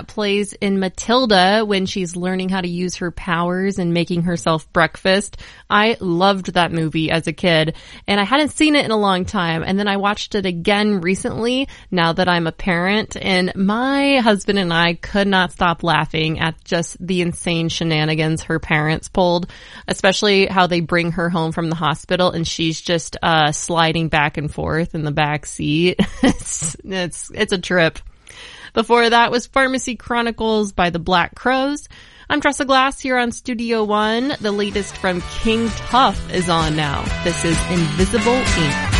plays in Matilda when she's learning how to use her powers and making herself breakfast. I loved that movie as a kid, and I hadn't seen it in a long time. And then I watched it again recently, now that I'm a parent, and my husband and I could not stop laughing at just the insane shenanigans her parents pulled, especially how they bring her home from the hospital and she's just sliding back and forth in the back seat. It's a trip. Before that was Pharmacy Chronicles by the Black Crowes. I'm Tressa Glass here on Studio One. The latest from King Tuff is on now. This is Invisible Ink.